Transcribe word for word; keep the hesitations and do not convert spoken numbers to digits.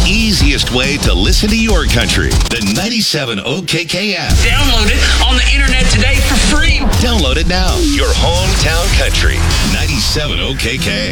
easiest way to listen to your country. The ninety-seven O K K app. Download it on the internet today for free. Download it now. Your hometown country. ninety-seven O K K.